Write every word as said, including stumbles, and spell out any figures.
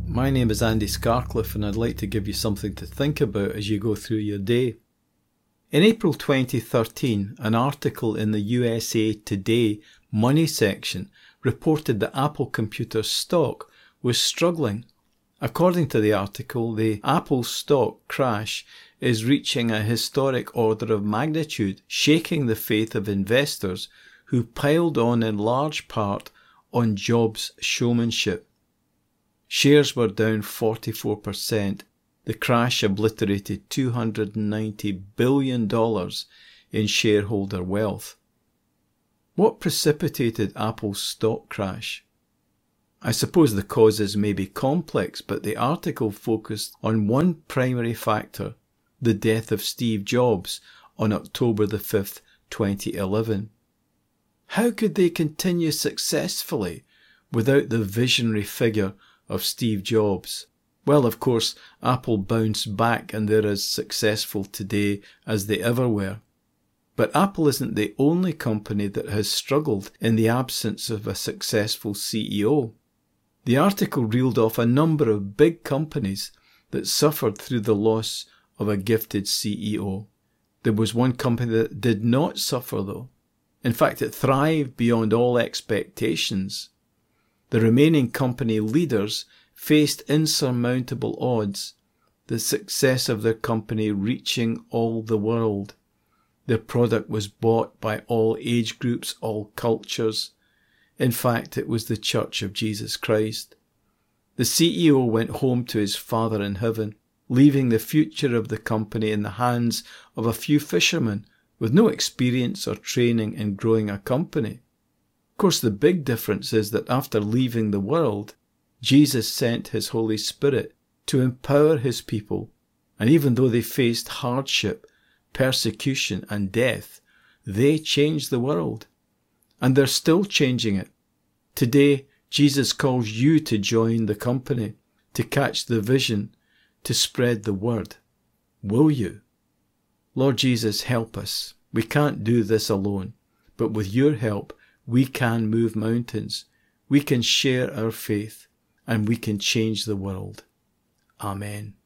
My name is Andy Scarcliffe and I'd like to give you something to think about as you go through your day. In April twenty thirteen, an article in the U S A Today Money section reported that Apple Computer stock was struggling. According to the article, the Apple stock crash is reaching a historic order of magnitude, shaking the faith of investors who piled on in large part on Jobs' showmanship. Shares were down forty-four percent. The crash obliterated two hundred ninety billion dollars in shareholder wealth. What precipitated Apple's stock crash? I suppose the causes may be complex, but the article focused on one primary factor, the death of Steve Jobs on October the fifth, twenty eleven. How could they continue successfully without the visionary figure of Steve Jobs? Well, of course, Apple bounced back and they're as successful today as they ever were. But Apple isn't the only company that has struggled in the absence of a successful C E O. The article reeled off a number of big companies that suffered through the loss of a gifted C E O. There was one company that did not suffer though. In fact, it thrived beyond all expectations. The remaining company leaders faced insurmountable odds, the success of their company reaching all the world. Their product was bought by all age groups, all cultures. In fact, it was the Church of Jesus Christ. The C E O went home to his Father in heaven, leaving the future of the company in the hands of a few fishermen with no experience or training in growing a company. Of course, the big difference is that after leaving the world, Jesus sent his Holy Spirit to empower his people, and even though they faced hardship, persecution and death, they changed the world. And they're still changing it. Today, Jesus calls you to join the company, to catch the vision, to spread the word. Will you? Lord Jesus, help us. We can't do this alone, but with your help, we can move mountains. We can share our faith, and we can change the world. Amen.